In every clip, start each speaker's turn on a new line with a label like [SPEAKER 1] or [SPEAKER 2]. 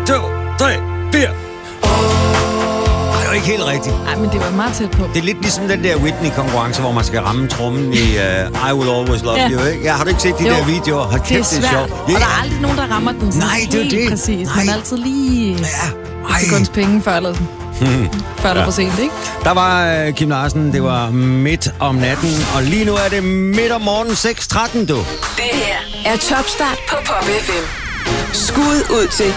[SPEAKER 1] 2, 3, 4. Det er ikke helt rigtigt.
[SPEAKER 2] Nej, men det var meget tæt på.
[SPEAKER 1] Det er lidt ligesom den der Whitney-konkurrence, hvor man skal ramme trommen i I Will Always Love You, ikke? Ja, har du ikke set de der videoer? Hold kæft,
[SPEAKER 2] det er svært. Og der er aldrig nogen, der rammer den sådan helt præcis. Man er altid lige et sekunds penge før eller sådan. Før eller for sent, ikke?
[SPEAKER 1] Der var Kim Larsen, det var midt om natten, og lige nu er det midt om morgenen 6:13, du.
[SPEAKER 3] Det her er Topstart på Pop FM. Skud ud til.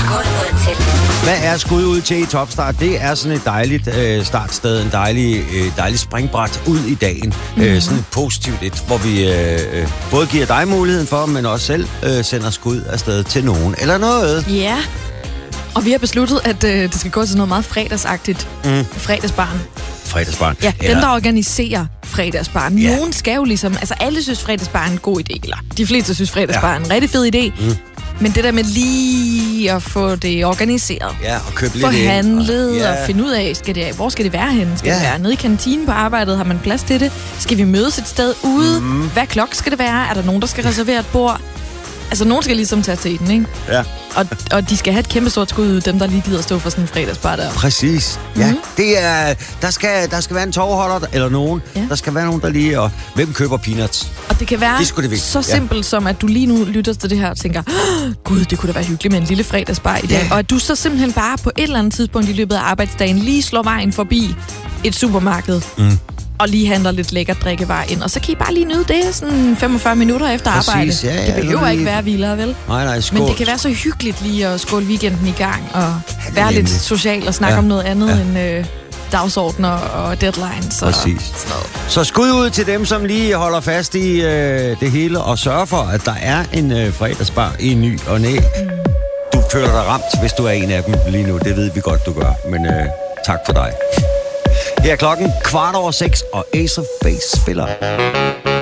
[SPEAKER 1] Hvad er skud ud til i Topstart? Det er sådan et dejligt startsted, en dejlig springbræt ud i dagen. Sådan et positivt et, hvor vi både giver dig muligheden for, men også selv sender skud afsted til nogen eller noget.
[SPEAKER 2] Ja, og vi har besluttet, at det skal gå til noget meget fredagsagtigt. Fredagsbarn.
[SPEAKER 1] Fredagsbarn.
[SPEAKER 2] Ja, dem der organiserer fredagsbarn. Nogen skal jo ligesom, altså alle synes fredagsbarn er en god idé, eller de fleste synes fredagsbarn er en rigtig fed idé. Men det der med lige at få det organiseret.
[SPEAKER 1] Ja, og købe lidt
[SPEAKER 2] få handlet
[SPEAKER 1] ind.
[SPEAKER 2] Og finde ud af, hvor skal det være henne? Skal det være nede i kantinen på arbejdet? Har man plads til det? Skal vi mødes et sted ude? Hvad klokke skal det være? Er der nogen, der skal reservere et bord? Altså, nogen skal ligesom tage til den, ikke?
[SPEAKER 1] Ja.
[SPEAKER 2] Og de skal have et kæmpe stort skud ud, dem der lige gider stå for sådan en fredagsbar der.
[SPEAKER 1] Præcis. Ja, det er, der skal være en tovholder, eller nogen. Ja. Der skal være nogen, der lige, og hvem køber peanuts?
[SPEAKER 2] Og det kan være så simpelt som, at du lige nu lytter til det her og tænker, gud, det kunne da være hyggeligt med en lille fredagsbar i dag. Og at du så simpelthen bare på et eller andet tidspunkt i løbet af arbejdsdagen lige slår vejen forbi et supermarked. Og lige handler lidt lækker drikkevarer ind. Og så kan I bare lige nyde det sådan 45 minutter efter arbejde.
[SPEAKER 1] Ja,
[SPEAKER 2] det behøver ikke være vildere, vel?
[SPEAKER 1] Nej, skål.
[SPEAKER 2] Men det kan være så hyggeligt lige at skåle weekenden i gang og være lidt social og snakke om noget andet end dagsordner og deadlines.
[SPEAKER 1] Præcis. Så skud ud til dem, som lige holder fast i det hele og sørger for, at der er en fredagsbar i ny og næ. Du føler dig ramt, hvis du er en af dem lige nu. Det ved vi godt, du gør. Men tak for dig. Her er klokken 6:15, og Ace of Base spiller.